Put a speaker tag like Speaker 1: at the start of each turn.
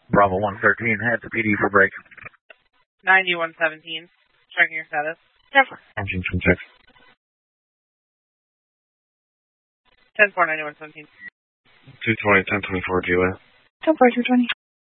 Speaker 1: Bravo 113, head to PD for break.
Speaker 2: 9117, checking your status.
Speaker 1: Engine from check.
Speaker 2: 10-4, 9117.
Speaker 1: 220, 1024, GUA.
Speaker 3: 10-4, 220.